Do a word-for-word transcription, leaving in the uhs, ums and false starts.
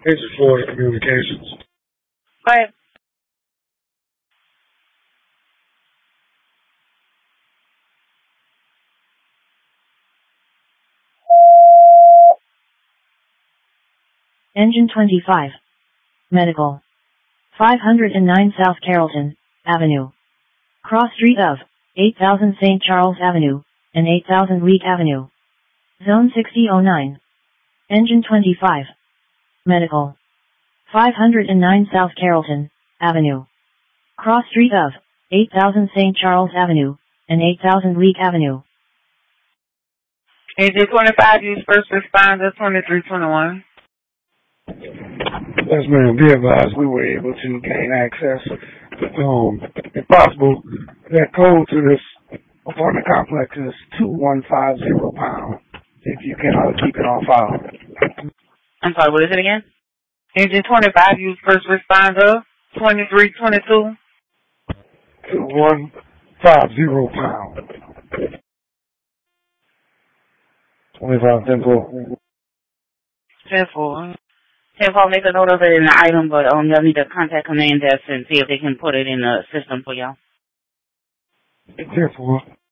This is Florida Communications. Go ahead. Engine twenty-five. Medical. five hundred nine South Carrollton Avenue. Cross street of eight thousand Saint Charles Avenue and eight thousand Leek Avenue. Zone sixty oh nine. Engine twenty-five. Medical. five hundred nine South Carrollton Avenue. Cross street of eight thousand Saint Charles Avenue and eight thousand Leek Avenue. Engine twenty-five, use first responder twenty-three twenty-one. Yes, ma'am. Be advised, we were able to gain access. Um, if possible, that code to this apartment complex is two one five zero pound. If you can uh, keep it on file. I'm sorry, what is it again? Engine twenty-five, use first responder twenty-three twenty-two. two one five zero pound. twenty-five ten four. ten four. ten four, make a note of it in the item, but um, you'll need to contact command desk and see if they can put it in the system for y'all. ten four.